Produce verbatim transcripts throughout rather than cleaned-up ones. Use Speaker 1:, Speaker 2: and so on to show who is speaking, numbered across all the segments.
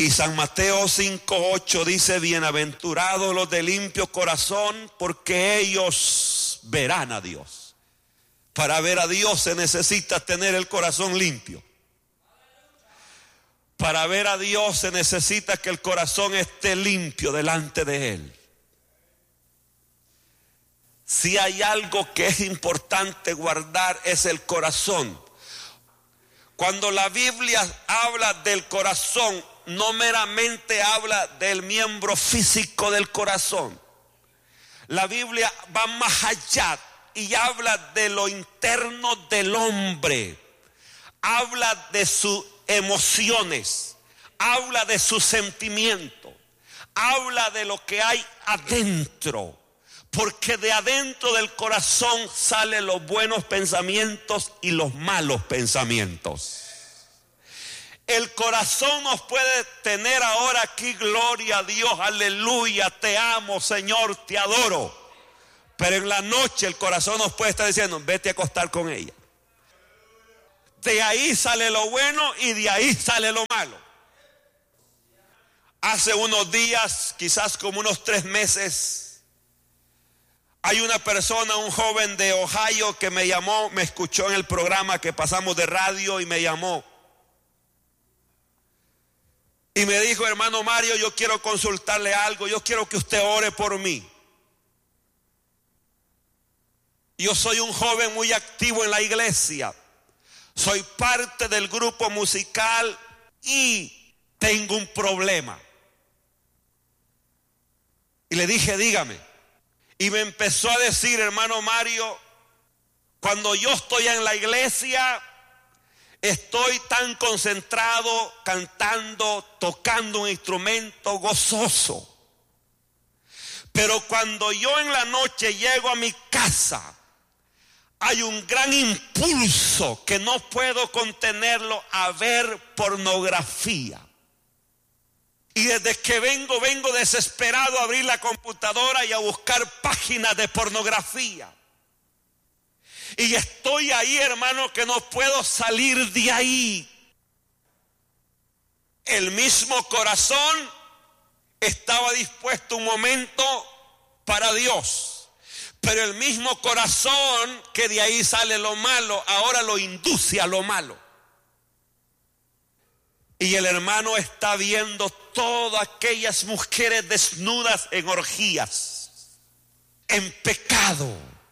Speaker 1: Y San Mateo cinco ocho dice: bienaventurados los de limpio corazón, porque ellos verán a Dios. Para ver a Dios se necesita tener el corazón limpio. Para ver a Dios se necesita que el corazón esté limpio delante de Él. Si hay algo que es importante guardar, es el corazón. Cuando la Biblia habla del corazón, no meramente habla del miembro físico del corazón. La Biblia va más allá y habla de lo interno del hombre. Habla de sus emociones, habla de sus sentimientos, habla de lo que hay adentro. Porque de adentro del corazón salen los buenos pensamientos y los malos pensamientos. El corazón nos puede tener ahora aquí, gloria a Dios, aleluya, te amo, Señor, te adoro. Pero en la noche el corazón nos puede estar diciendo: vete a acostar con ella. De ahí sale lo bueno y de ahí sale lo malo. Hace unos días, quizás como unos tres meses, hay una persona, un joven de Ohio, que me llamó, me escuchó en el programa que pasamos de radio y me llamó. Y me dijo: hermano Mario, yo quiero consultarle algo, yo quiero que usted ore por mí. Yo soy un joven muy activo en la iglesia, soy parte del grupo musical y tengo un problema. Y le dije: dígame. Y me empezó a decir: hermano Mario, cuando yo estoy en la iglesia, estoy tan concentrado, cantando, tocando un instrumento gozoso. Pero cuando yo en la noche llego a mi casa, hay un gran impulso que no puedo contenerlo a ver pornografía. Y desde que vengo, vengo desesperado a abrir la computadora y a buscar páginas de pornografía. Y estoy ahí, hermano, que no puedo salir de ahí. El mismo corazón estaba dispuesto un momento para Dios, pero el mismo corazón que de ahí sale lo malo, ahora lo induce a lo malo. Y el hermano está viendo todas aquellas mujeres desnudas en orgías, en pecado.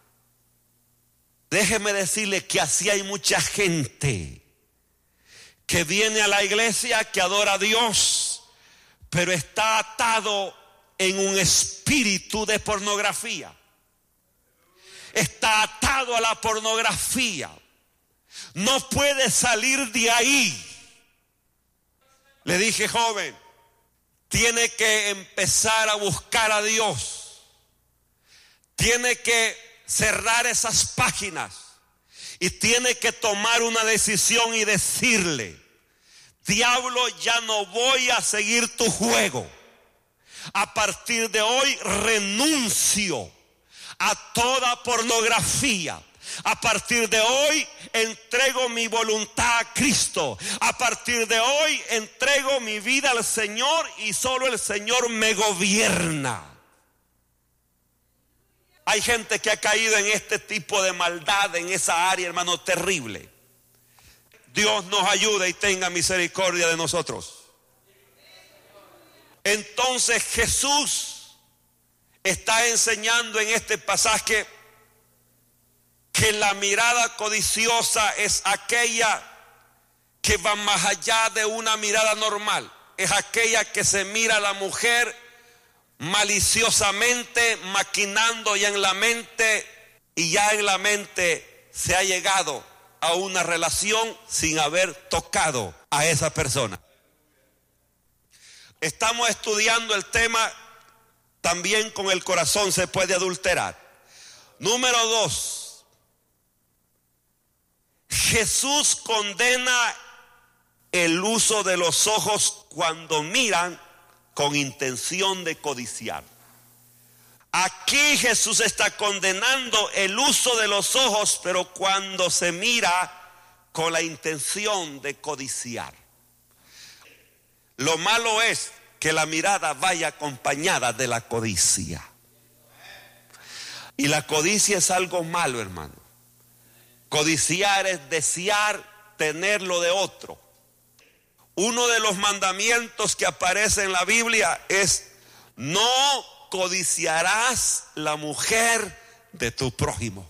Speaker 1: Déjeme decirle que así hay mucha gente que viene a la iglesia, que adora a Dios, pero está atado en un espíritu de pornografía. Está atado a la pornografía. No puede salir de ahí. Le dije: joven, tiene que empezar a buscar a Dios. Tiene que cerrar esas páginas y tiene que tomar una decisión y decirle: diablo, ya no voy a seguir tu juego. A partir de hoy renuncio a toda pornografía. A partir de hoy entrego mi voluntad a Cristo. A partir de hoy entrego mi vida al Señor y solo el Señor me gobierna. Hay gente que ha caído en este tipo de maldad, en esa área, hermano, terrible. Dios nos ayude y tenga misericordia de nosotros. Entonces Jesús está enseñando en este pasaje que la mirada codiciosa es aquella que va más allá de una mirada normal. Es aquella que se mira a la mujer maliciosamente, maquinando ya en la mente, y ya en la mente se ha llegado a una relación sin haber tocado a esa persona. Estamos estudiando el tema también con el corazón se puede adulterar. Número dos. Jesús condena el uso de los ojos cuando miran con intención de codiciar. Aquí Jesús está condenando el uso de los ojos, pero cuando se mira con la intención de codiciar. Lo malo es que la mirada vaya acompañada de la codicia. Y la codicia es algo malo, hermano. Codiciar es desear tener lo de otro. Uno de los mandamientos que aparece en la Biblia es: no codiciarás la mujer de tu prójimo.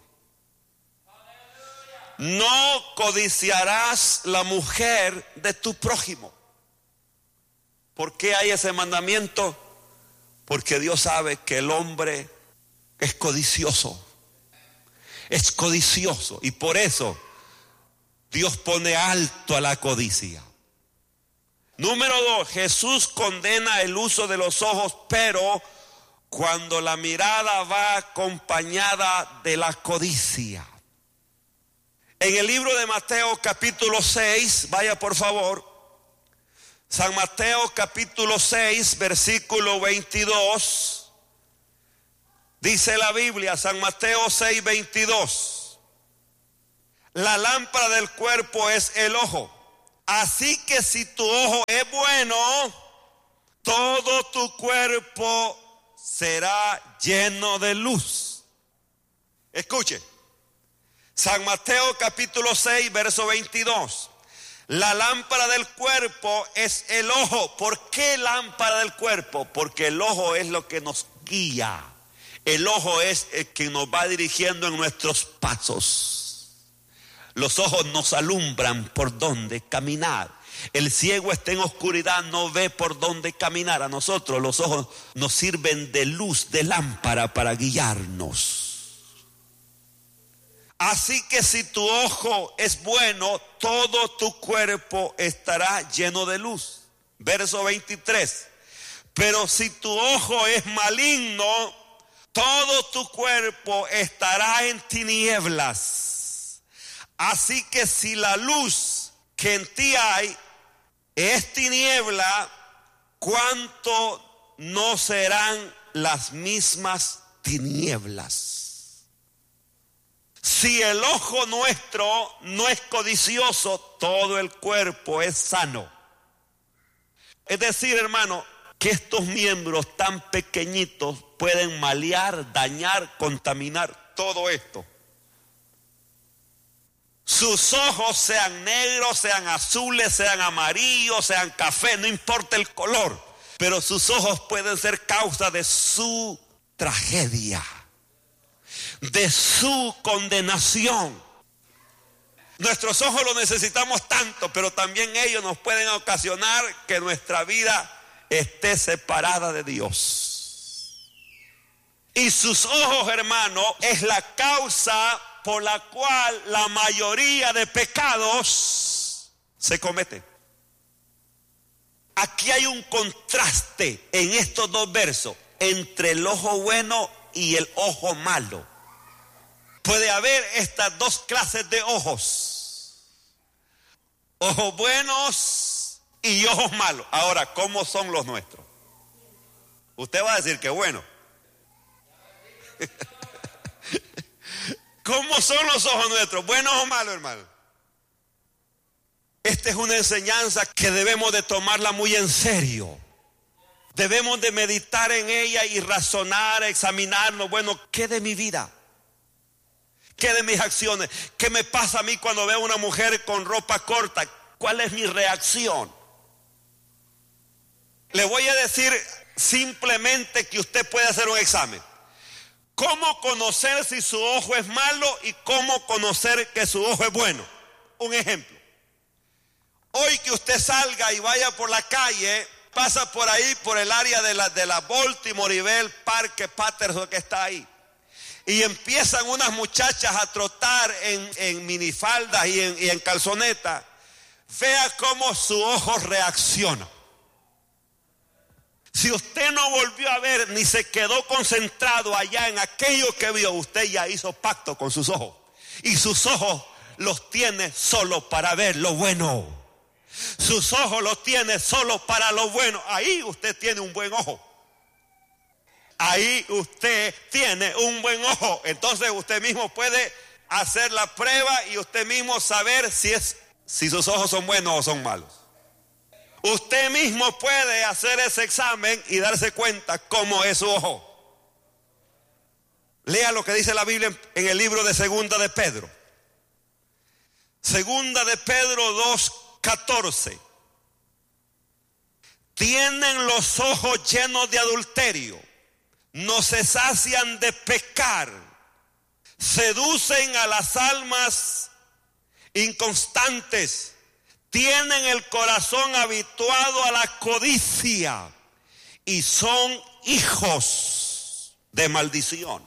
Speaker 1: No codiciarás la mujer de tu prójimo. ¿Por qué hay ese mandamiento? Porque Dios sabe que el hombre es codicioso. Es codicioso. Y por eso Dios pone alto a la codicia. Número dos, Jesús condena el uso de los ojos, pero cuando la mirada va acompañada de la codicia. En el libro de Mateo capítulo seis, vaya por favor, San Mateo capítulo seis, versículo veintidós, dice la Biblia, San Mateo seis, veintidós, la lámpara del cuerpo es el ojo. Así que si tu ojo es bueno, todo tu cuerpo será lleno de luz. Escuche, San Mateo capítulo seis, verso veintidós. La lámpara del cuerpo es el ojo. ¿Por qué lámpara del cuerpo? Porque el ojo es lo que nos guía. El ojo es el que nos va dirigiendo en nuestros pasos. Los ojos nos alumbran por dónde caminar. El ciego está en oscuridad, no ve por dónde caminar. A nosotros los ojos nos sirven de luz, de lámpara para guiarnos. Así que si tu ojo es bueno, todo tu cuerpo estará lleno de luz. Verso veintitrés. Pero si tu ojo es maligno, todo tu cuerpo estará en tinieblas. Así que si la luz que en ti hay es tiniebla, ¿cuánto no serán las mismas tinieblas? Si el ojo nuestro no es codicioso, todo el cuerpo es sano. Es decir, hermano, que estos miembros tan pequeñitos pueden malear, dañar, contaminar todo esto. Sus ojos sean negros, sean azules, sean amarillos, sean café, no importa el color, pero sus ojos pueden ser causa de su tragedia, de su condenación. Nuestros ojos los necesitamos tanto, pero también ellos nos pueden ocasionar que nuestra vida esté separada de Dios. Y sus ojos, hermano, es la causa por la cual la mayoría de pecados se cometen. Aquí hay un contraste en estos dos versos entre el ojo bueno y el ojo malo. Puede haber estas dos clases de ojos: ojos buenos y ojos malos. Ahora, ¿cómo son los nuestros? Usted va a decir que bueno. ¿Cómo son los ojos nuestros? ¿Buenos o malos, hermano? Esta es una enseñanza que debemos de tomarla muy en serio. Debemos de meditar en ella y razonar, examinarnos. Bueno, ¿qué de mi vida? ¿Qué de mis acciones? ¿Qué me pasa a mí cuando veo a una mujer con ropa corta? ¿Cuál es mi reacción? Le voy a decir simplemente que usted puede hacer un examen. ¿Cómo conocer si su ojo es malo y cómo conocer que su ojo es bueno? Un ejemplo. Hoy que usted salga y vaya por la calle, pasa por ahí, por el área de la, de la Baltimore y ve el parque Patterson que está ahí. Y empiezan unas muchachas a trotar en, en minifaldas y en, y en calzoneta. Vea cómo su ojo reacciona. Si usted no volvió a ver ni se quedó concentrado allá en aquello que vio, usted ya hizo pacto con sus ojos. Y sus ojos los tiene solo para ver lo bueno. Sus ojos los tiene solo para lo bueno. Ahí usted tiene un buen ojo. Ahí usted tiene un buen ojo. Entonces usted mismo puede hacer la prueba y usted mismo saber si, es, si sus ojos son buenos o son malos. Usted mismo puede hacer ese examen y darse cuenta cómo es su ojo. Lea lo que dice la Biblia en el libro de Segunda de Pedro. Segunda de Pedro dos catorce. Tienen los ojos llenos de adulterio, no se sacian de pecar, seducen a las almas inconstantes, tienen el corazón habituado a la codicia y son hijos de maldición.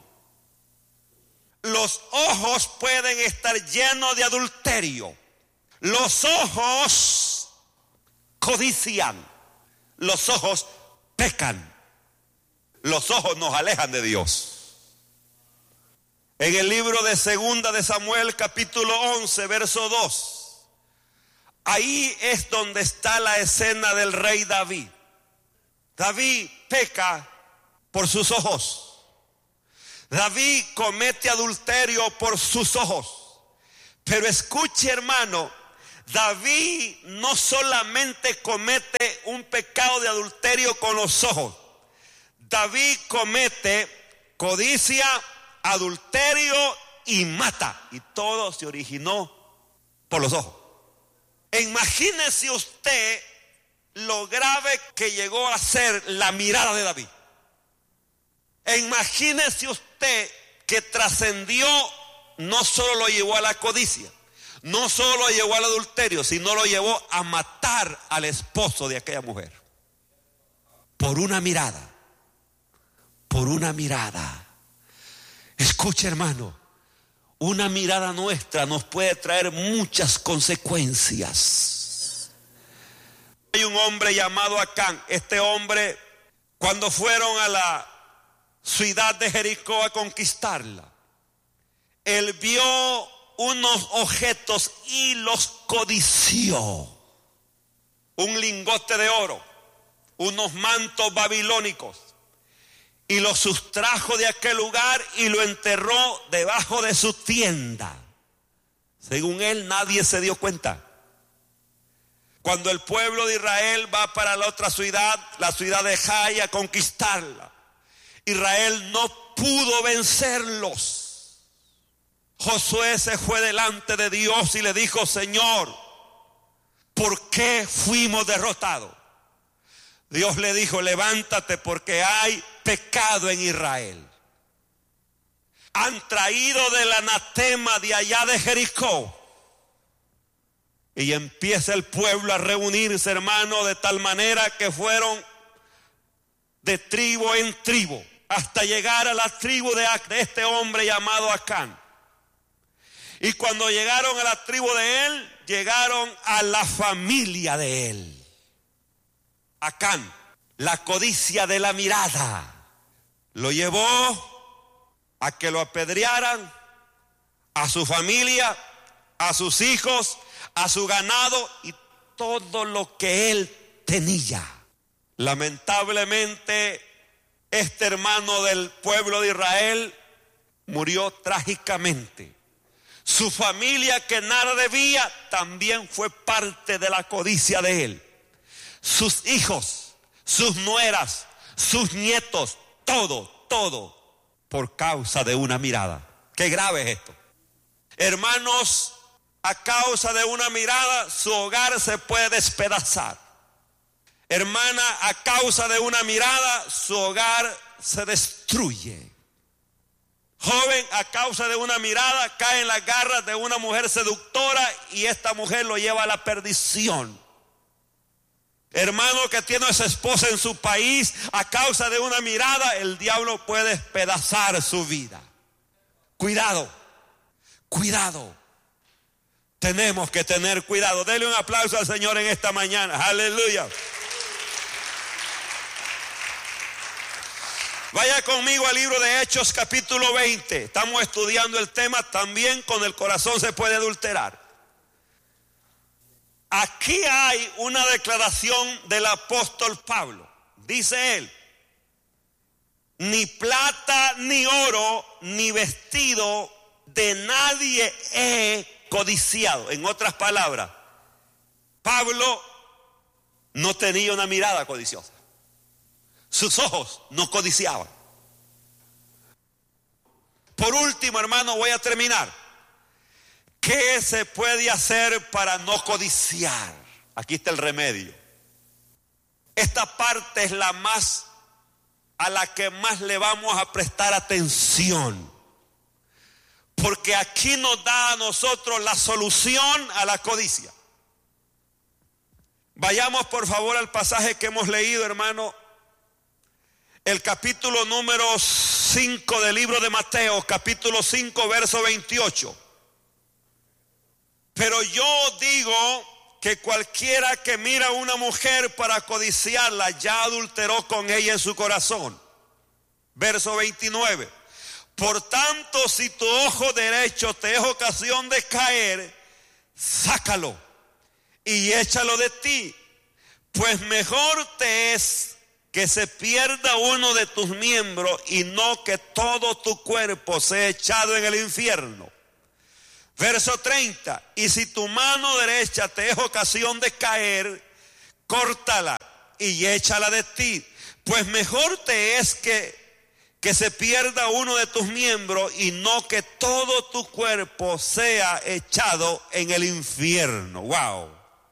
Speaker 1: Los ojos pueden estar llenos de adulterio. Los ojos codician. Los ojos pecan. Los ojos nos alejan de Dios. En el libro de Segunda de Samuel, capítulo once, verso dos. Ahí es donde está la escena del rey David. David peca por sus ojos. David comete adulterio por sus ojos. Pero escuche, hermano, David no solamente comete un pecado de adulterio con los ojos. David comete codicia, adulterio y mata. Y todo se originó por los ojos. Imagínese usted lo grave que llegó a ser la mirada de David. Imagínese usted que trascendió, no solo lo llevó a la codicia, no solo lo llevó al adulterio, sino lo llevó a matar al esposo de aquella mujer. Por una mirada, por una mirada. Escuche, hermano, una mirada nuestra nos puede traer muchas consecuencias. Hay un hombre llamado Acán. Este hombre, cuando fueron a la ciudad de Jericó a conquistarla, él vio unos objetos y los codició. Un lingote de oro, unos mantos babilónicos, y lo sustrajo de aquel lugar y lo enterró debajo de su tienda. Según él, nadie se dio cuenta. Cuando el pueblo de Israel va para la otra ciudad, la ciudad de Jai, a conquistarla, Israel no pudo vencerlos. Josué se fue delante de Dios y le dijo: Señor, ¿por qué fuimos derrotados? Dios le dijo: levántate, porque hay pecado en Israel. Han traído del anatema de allá de Jericó. Y empieza el pueblo a reunirse, hermano, de tal manera que fueron de tribu en tribu, hasta llegar a la tribu de este hombre llamado Acán. Y cuando llegaron a la tribu de él, llegaron a la familia de él. Acán, la codicia de la mirada, lo llevó a que lo apedrearan, a su familia, a sus hijos, a su ganado y todo lo que él tenía. Lamentablemente, este hermano del pueblo de Israel murió trágicamente. Su familia, que nada debía, también fue parte de la codicia de él. Sus hijos, sus nueras, sus nietos, todo, todo por causa de una mirada. Qué grave es esto. Hermanos, a causa de una mirada su hogar se puede despedazar. Hermana, a causa de una mirada su hogar se destruye. Joven, a causa de una mirada cae en las garras de una mujer seductora y esta mujer lo lleva a la perdición. Hermano que tiene a su esposa en su país, a causa de una mirada el diablo puede despedazar su vida. Cuidado, cuidado. Tenemos que tener cuidado. Dele un aplauso al Señor en esta mañana. Aleluya. Vaya conmigo al libro de Hechos, capítulo veinte. Estamos estudiando el tema, también con el corazón se puede adulterar. Aquí hay una declaración del apóstol Pablo. Dice él: ni plata, ni oro, ni vestido de nadie he codiciado. En otras palabras, Pablo no tenía una mirada codiciosa. Sus ojos no codiciaban. Por último, hermano, voy a terminar. ¿Qué se puede hacer para no codiciar? Aquí está el remedio. Esta parte es la más, a la que más le vamos a prestar atención. Porque aquí nos da a nosotros la solución a la codicia. Vayamos por favor al pasaje que hemos leído, hermano. El capítulo número cinco del libro de Mateo, capítulo cinco, verso veintiocho. Pero yo digo que cualquiera que mira a una mujer para codiciarla ya adulteró con ella en su corazón. Verso veintinueve. Por tanto, si tu ojo derecho te es ocasión de caer, sácalo y échalo de ti, pues mejor te es que se pierda uno de tus miembros y no que todo tu cuerpo sea echado en el infierno. Verso treinta. Y si tu mano derecha te es ocasión de caer, córtala y échala de ti, pues mejor te es que que se pierda uno de tus miembros y no que todo tu cuerpo sea echado en el infierno. Wow.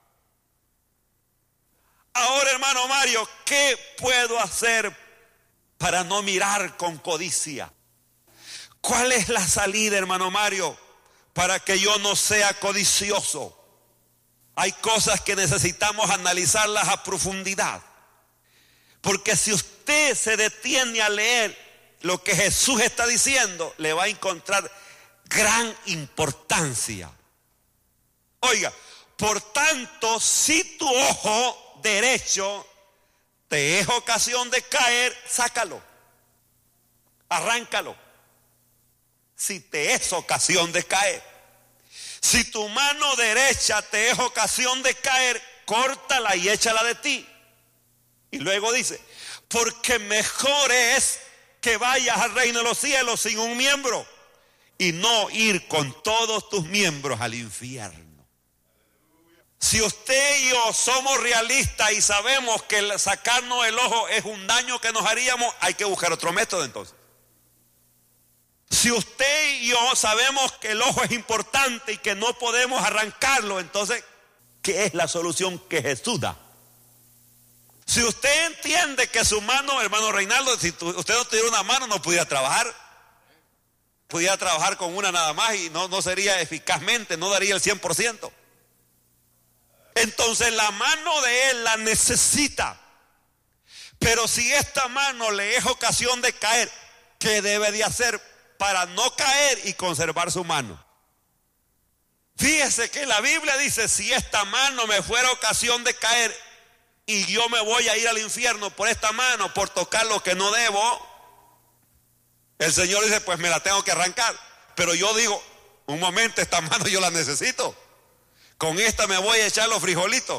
Speaker 1: Ahora, hermano Mario, ¿qué puedo hacer para no mirar con codicia? ¿Cuál es la salida, hermano Mario, para que yo no sea codicioso? Hay cosas que necesitamos analizarlas a profundidad. Porque si usted se detiene a leer lo que Jesús está diciendo, le va a encontrar gran importancia. Oiga, por tanto, si tu ojo derecho te es ocasión de caer, sácalo, arráncalo. Si te es ocasión de caer. Si tu mano derecha te es ocasión de caer, córtala y échala de ti. Y luego dice, porque mejor es que vayas al reino de los cielos sin un miembro y no ir con todos tus miembros al infierno. Si usted y yo somos realistas y sabemos que sacarnos el ojo es un daño que nos haríamos, hay que buscar otro método entonces. Si usted y yo sabemos que el ojo es importante y que no podemos arrancarlo, entonces, ¿qué es la solución que Jesús da? Si usted entiende que su mano, hermano Reinaldo, si tu, usted no tuviera una mano no pudiera trabajar. Pudiera trabajar con una nada más y no, no sería eficazmente, no daría el cien por ciento. Entonces la mano de él la necesita. Pero si esta mano le es ocasión de caer, ¿qué debe de hacer para no caer y conservar su mano? Fíjese que la Biblia dice, si esta mano me fuera ocasión de caer, y yo me voy a ir al infierno por esta mano, por tocar lo que no debo, el Señor dice, pues me la tengo que arrancar. Pero yo digo, un momento, esta mano yo la necesito. Con esta me voy a echar los frijolitos.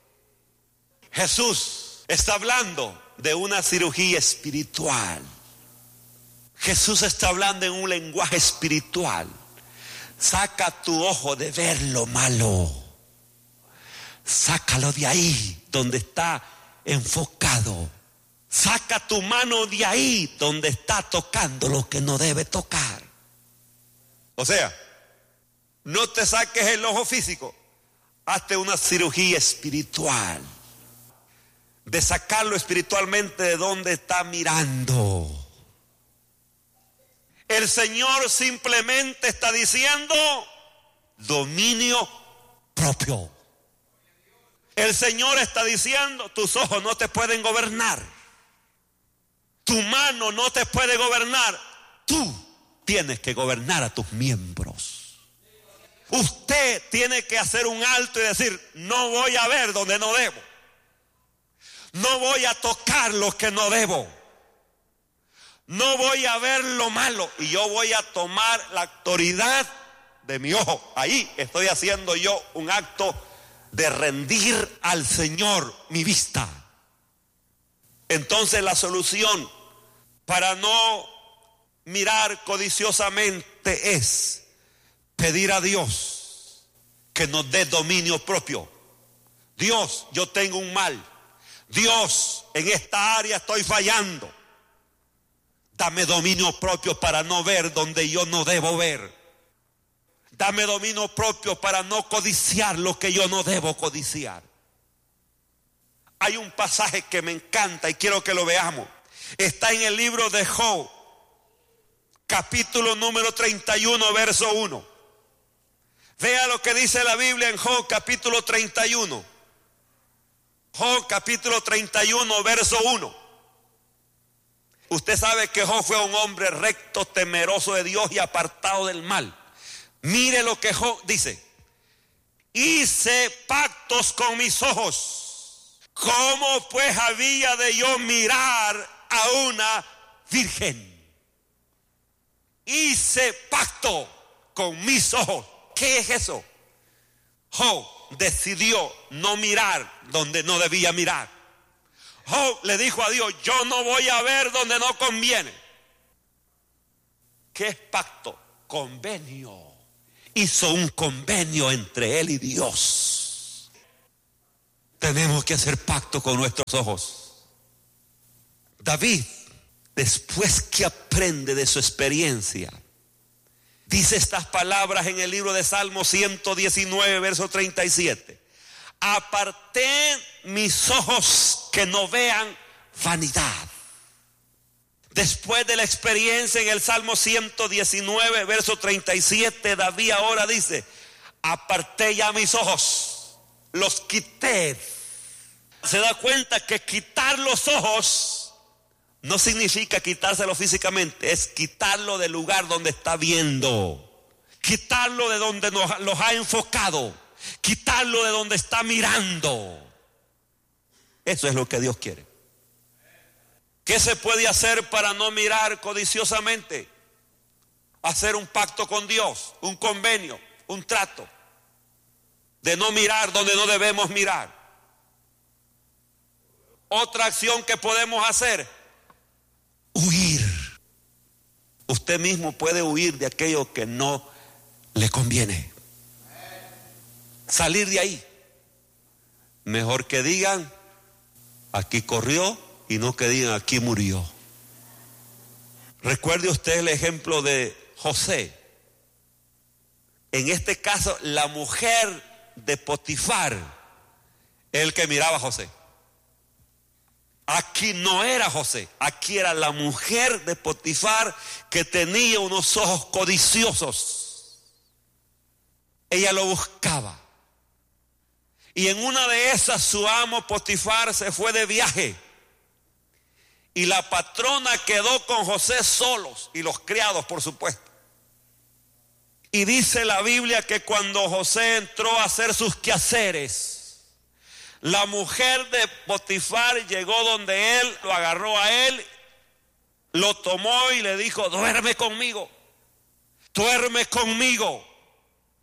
Speaker 1: Jesús está hablando de una cirugía espiritual. Jesús está hablando en un lenguaje espiritual. Saca tu ojo de ver lo malo. Sácalo de ahí donde está enfocado. Saca tu mano de ahí donde está tocando lo que no debe tocar. O sea, no te saques el ojo físico, hazte una cirugía espiritual, de sacarlo espiritualmente de donde está mirando. El Señor simplemente está diciendo dominio propio. El Señor está diciendo, tus ojos no te pueden gobernar, tu mano no te puede gobernar, tú tienes que gobernar a tus miembros. Usted tiene que hacer un alto y decir, no voy a ver donde no debo, no voy a tocar lo que no debo, no voy a ver lo malo, y yo voy a tomar la autoridad de mi ojo. Ahí estoy haciendo yo un acto de rendir al Señor mi vista. Entonces la solución para no mirar codiciosamente es pedir a Dios que nos dé dominio propio. Dios, yo tengo un mal, Dios, en esta área estoy fallando. Dame dominio propio para no ver donde yo no debo ver. Dame dominio propio para no codiciar lo que yo no debo codiciar. Hay un pasaje que me encanta y quiero que lo veamos. Está en el libro de Job, capítulo número treinta y uno, verso uno. Vea lo que dice la Biblia en Job, capítulo treinta y uno. Job, capítulo treinta y uno, verso uno. Usted sabe que Job fue un hombre recto, temeroso de Dios y apartado del mal. Mire lo que Job dice. Hice pactos con mis ojos. ¿Cómo pues había de yo mirar a una virgen? Hice pacto con mis ojos. ¿Qué es eso? Job decidió no mirar donde no debía mirar. Job le dijo a Dios, yo no voy a ver donde no conviene. ¿Qué es pacto? Convenio. Hizo un convenio entre él y Dios. Tenemos que hacer pacto con nuestros ojos. David, después que aprende de su experiencia, dice estas palabras en el libro de Salmo ciento diecinueve, verso treinta y siete. Aparté mis ojos que no vean vanidad. Después de la experiencia en el Salmo ciento diecinueve, verso treinta y siete, David ahora dice, aparté ya mis ojos, los quité. Se da cuenta que quitar los ojos no significa quitárselo físicamente, es quitarlo del lugar donde está viendo, quitarlo de donde nos, los ha enfocado, quitarlo de donde está mirando. Eso es lo que Dios quiere. ¿Qué se puede hacer para no mirar codiciosamente? Hacer un pacto con Dios, un convenio, un trato de no mirar donde no debemos mirar. Otra acción que podemos hacer, huir. Usted mismo puede huir de aquello que no le conviene. Salir de ahí. Mejor que digan, aquí corrió, y no que digan, aquí murió. Recuerde usted el ejemplo de José. En este caso, la mujer de Potifar, el que miraba a José. Aquí no era José, aquí era la mujer de Potifar que tenía unos ojos codiciosos. Ella lo buscaba. Y en una de esas su amo Potifar se fue de viaje. Y la patrona quedó con José solos y los criados, por supuesto. Y dice la Biblia que cuando José entró a hacer sus quehaceres, la mujer de Potifar llegó donde él, lo agarró a él, lo tomó y le dijo, duerme conmigo, duerme conmigo.